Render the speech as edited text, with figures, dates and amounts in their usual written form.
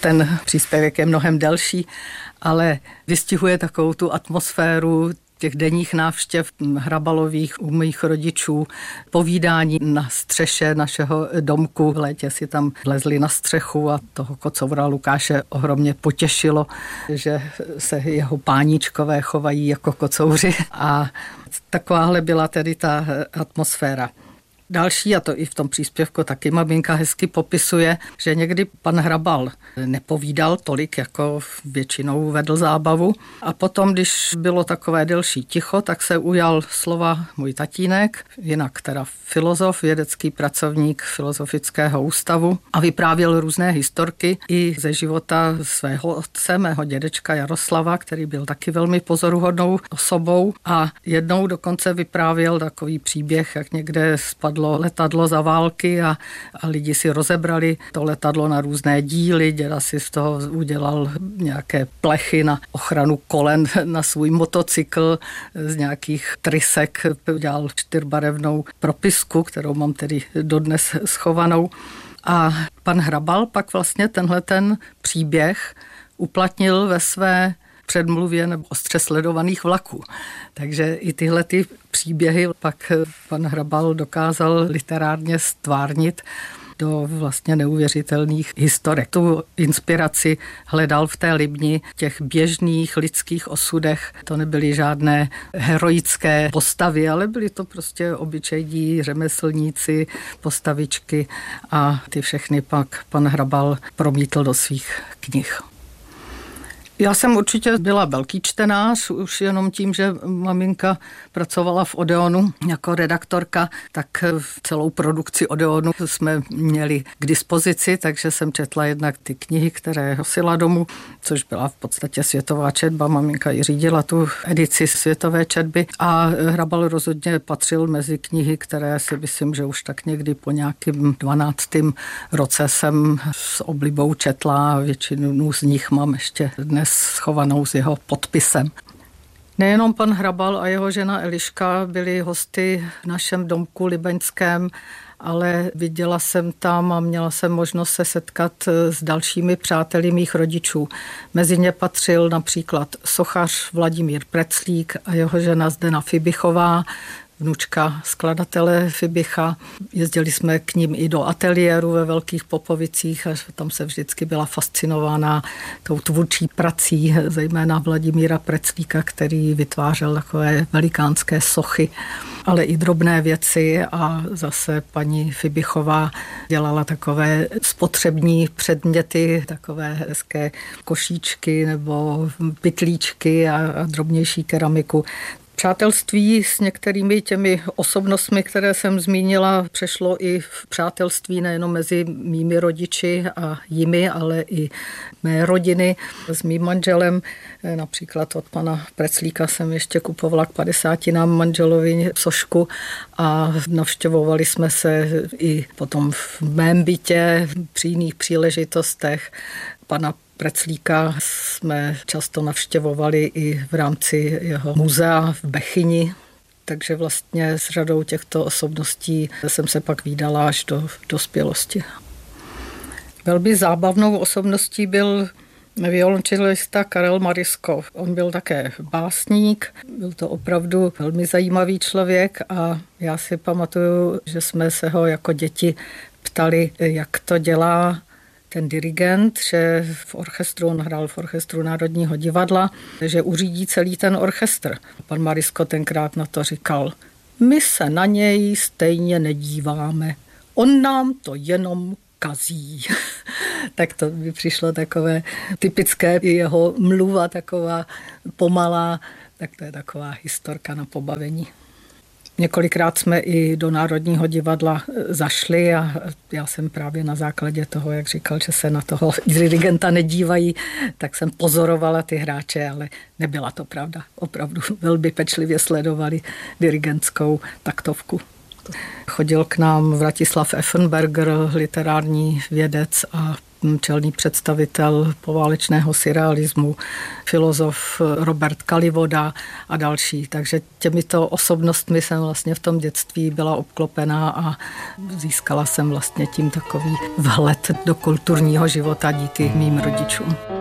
Ten příspěvek je mnohem delší, ale vystihuje takovou tu atmosféru těch denních návštěv Hrabalových u mých rodičů, povídání na střeše našeho domku. V létě si tam vlezli na střechu a toho kocoura Lukáše ohromně potěšilo, že se jeho páníčkové chovají jako kocouři a takováhle byla tedy ta atmosféra. Další, a to i v tom příspěvku taky maminka hezky popisuje, že někdy pan Hrabal nepovídal tolik, jako většinou vedl zábavu. A potom, když bylo takové delší ticho, tak se ujal slova můj tatínek, jinak teda filozof, vědecký pracovník Filozofického ústavu a vyprávěl různé historky i ze života svého otce, mého dědečka Jaroslava, který byl taky velmi pozoruhodnou osobou a jednou dokonce vyprávěl takový příběh, jak někde spadl letadlo za války a lidi si rozebrali to letadlo na různé díly. Děda si z toho udělal nějaké plechy na ochranu kolen na svůj motocykl, z nějakých trysek udělal 4barevnou propisku, kterou mám tedy dodnes schovanou. A pan Hrabal pak vlastně tenhle ten příběh uplatnil ve své předmluvě nebo ostře sledovaných vlaků. Takže i tyhle ty příběhy pak pan Hrabal dokázal literárně stvárnit do vlastně neuvěřitelných historek. Tu inspiraci hledal v té Libni, těch běžných lidských osudech. To nebyly žádné heroické postavy, ale byly to prostě obyčejní řemeslníci, postavičky a ty všechny pak pan Hrabal promítl do svých knih. Já jsem určitě byla velký čtenář, už jenom tím, že maminka pracovala v Odeonu jako redaktorka, tak celou produkci Odeonu jsme měli k dispozici, takže jsem četla jednak ty knihy, které nosila domů, což byla v podstatě světová četba. Maminka i řídila tu edici světové četby a Hrabal rozhodně patřil mezi knihy, které si myslím, že už tak někdy po nějakým 12. roce jsem s oblibou četla a většinu z nich mám ještě dnes schovanou s jeho podpisem. Nejenom pan Hrabal a jeho žena Eliška byli hosty v našem domku libeňském, ale viděla jsem tam a měla jsem možnost se setkat s dalšími přáteli mých rodičů. Mezi ně patřil například sochař Vladimír Preclík a jeho žena Zdena Fibichová, vnučka skladatele Fibicha. Jezdili jsme k ním i do ateliéru ve Velkých Popovicích a tam se vždycky byla fascinována tou tvůrčí prací, zejména Vladimíra Preclíka, který vytvářel takové velikánské sochy, ale i drobné věci a zase paní Fibichová dělala takové spotřební předměty, takové hezké košíčky nebo pytlíčky a drobnější keramiku. Přátelství s některými těmi osobnostmi, které jsem zmínila, přešlo i v přátelství nejenom mezi mými rodiči a jimi, ale i mé rodiny s mým manželem. Například od pana Preclíka jsem ještě kupovala k 50 manželovi sošku a navštěvovali jsme se i potom v mém bytě při jiných příležitostech. Pana Preclíka jsme často navštěvovali i v rámci jeho muzea v Bechyni, takže vlastně s řadou těchto osobností jsem se pak vídala až do dospělosti. Velmi zábavnou osobností byl violončelista Karel Marisko. On byl také básník, byl to opravdu velmi zajímavý člověk a já si pamatuju, že jsme se ho jako děti ptali, jak to dělá ten dirigent, že v orchestru, on hrál v orchestru Národního divadla, že uřídí celý ten orchestr. Pan Marisko tenkrát na to říkal, my se na něj stejně nedíváme, on nám to jenom kazí. Tak to by přišlo takové typické, jeho mluva taková pomalá, tak to je taková historka na pobavení. Několikrát jsme i do Národního divadla zašli a já jsem právě na základě toho, jak říkal, že se na toho dirigenta nedívají, tak jsem pozorovala ty hráče, ale nebyla to pravda. Opravdu velmi pečlivě sledovali dirigentskou taktovku. Chodil k nám Vratislav Effenberger, literární vědec a čelný představitel poválečného surrealismu, filozof Robert Kalivoda a další. Takže těmito osobnostmi jsem vlastně v tom dětství byla obklopená a získala jsem vlastně tím takový vhled do kulturního života díky mým rodičům.